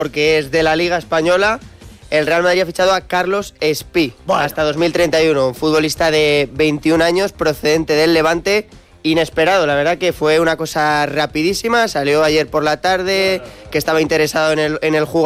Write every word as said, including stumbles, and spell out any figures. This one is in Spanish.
porque es de la Liga Española. El Real Madrid ha fichado a Carlos Espí, bueno. hasta dos mil treinta y uno, un futbolista de veintiún años procedente del Levante. Inesperado, la verdad que fue una cosa rapidísima, salió ayer por la tarde, que estaba interesado en el, en el jugador.